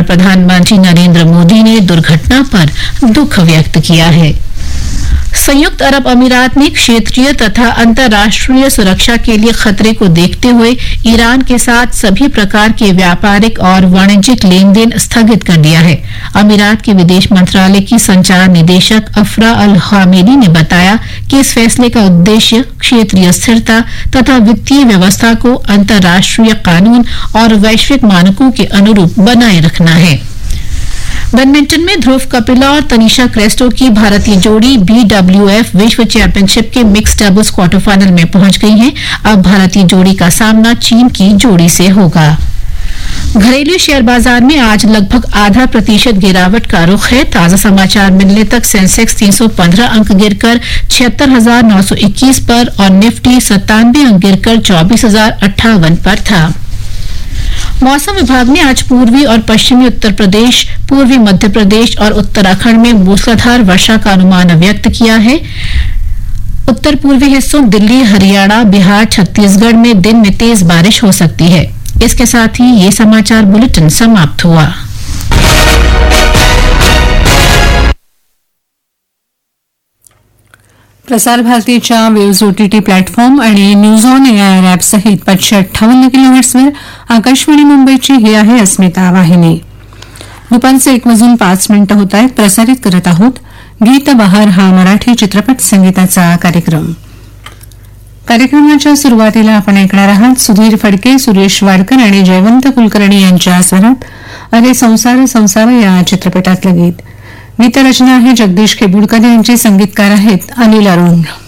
प्रधानमंत्री नरेंद्र मोदी ने दुर्घटना पर दुख व्यक्त किया है। संयुक्त अरब अमीरात ने क्षेत्रीय तथा अंतर्राष्ट्रीय सुरक्षा के लिए खतरे को देखते हुए ईरान के साथ सभी प्रकार के व्यापारिक और वाणिज्यिक लेन-देन स्थगित कर दिया है। अमीरात के विदेश मंत्रालय की संचार निदेशक अफरा अल हामेदी ने बताया कि इस फैसले का उद्देश्य क्षेत्रीय स्थिरता तथा वित्तीय व्यवस्था को अंतर्राष्ट्रीय कानून और वैश्विक मानकों के अनुरूप बनाए रखना है। बैडमिंटन में ध्रुव कपिला और तनिषा क्रेस्टो की भारतीय जोड़ी BWF विश्व चैंपियनशिप के मिक्स्ड डबल्स क्वार्टर फाइनल में पहुंच गई है। अब भारतीय जोड़ी का सामना चीन की जोड़ी से होगा। घरेलू शेयर बाजार में आज लगभग 0.5% गिरावट का रुख है। ताजा समाचार मिलने तक सेंसेक्स 315 अंक गिरकर 76,921 पर और निफ्टी 97 अंक गिरकर 24,058 पर था। मौसम विभाग ने आज पूर्वी और पश्चिमी उत्तर प्रदेश, पूर्वी मध्य प्रदेश और उत्तराखंड में मूसलाधार वर्षा का अनुमान व्यक्त किया है। उत्तर पूर्वी हिस्सों दिल्ली, हरियाणा, बिहार, छत्तीसगढ़ में दिन में तेज बारिश हो सकती है। इसके साथ ही ये समाचार बुलेटिन समाप्त हुआ। प्रसार भारतीच्या वेव्ज OTT प्लॅटफॉर्म आणि न्यूज ऑन एआयआर ॲप सहित 558 किलोहर्ट्झवर आकाशवाणी मुंबईची ही आहे अस्मिता वाहिनी। दुपारचे 1:05 होत आहेत। प्रसारित करत आहोत गीत बहार हा मराठी चित्रपट संगीताचा कार्यक्रम। कार्यक्रमाच्या सुरुवातीला आपण ऐकणार आहात सुधीर फडके, सुरेश वाडकर आणि जयवंत कुलकर्णी यांच्या स्वरात अरे संसार संसार या चित्रपटातलं गीत। गीतरचना आहे जगदीश खेबुडकर यांची, संगीतकार आहेत अनिल अरुण।